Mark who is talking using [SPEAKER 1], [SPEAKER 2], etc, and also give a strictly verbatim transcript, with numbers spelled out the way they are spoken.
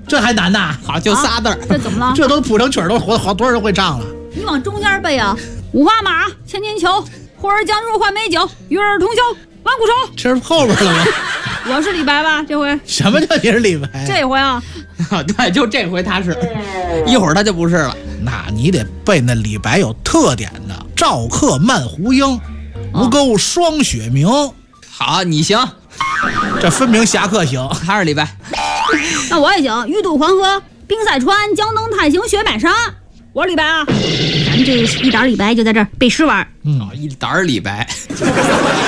[SPEAKER 1] 这还难呐？
[SPEAKER 2] 好，就仨字儿、
[SPEAKER 3] 啊。这怎么了？
[SPEAKER 1] 这都谱成曲儿，都好好多人都会唱了。
[SPEAKER 3] 你往中间背啊！五花马，千金裘，呼儿将入换美酒，与尔同销万古愁。
[SPEAKER 1] 这是后边了吗？
[SPEAKER 3] 我是李白吧？这回
[SPEAKER 1] 什么叫你是李白？
[SPEAKER 3] 这回啊，
[SPEAKER 2] 对，就这回他是，一会儿他就不是了。
[SPEAKER 1] 那你得背那李白有特点的：赵客漫胡缨，吴钩霜雪明。
[SPEAKER 2] 好，你行，
[SPEAKER 1] 这分明侠客行。
[SPEAKER 2] 他是李白。
[SPEAKER 3] 那我也行，欲渡黄河冰塞川，江登太行雪满山。我是李白啊，咱们这一沓李白就在这儿背诗玩。
[SPEAKER 2] 嗯，一沓李白。